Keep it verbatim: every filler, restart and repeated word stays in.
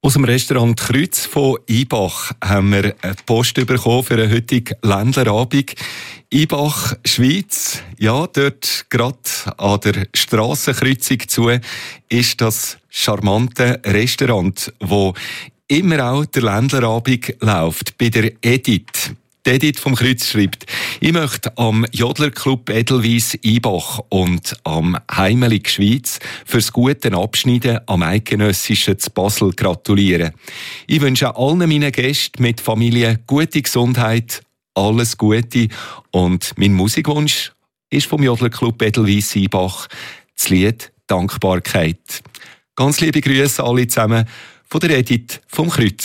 Aus dem Restaurant Kreuz von Ibach haben wir eine Post bekommen für einen heutigen Ländlerabend. Ibach, Schweiz, ja, dort gerade an der Strassenkreuzung zu, ist das charmante Restaurant, wo immer auch der Ländlerabend läuft, bei der Edith. Die Edith vom Kreuz schreibt: Ich möchte am Jodlerclub Edelweiss Ibach und am Heimelig Schweiz fürs gute Abschneiden am Eidgenössischen zu Basel gratulieren. Ich wünsche allen meinen Gästen mit Familie gute Gesundheit, alles Gute, und mein Musikwunsch ist vom Jodlerclub Edelweiss Ibach das Lied Dankbarkeit. Ganz liebe Grüße alle zusammen von der Edith vom Kreuz.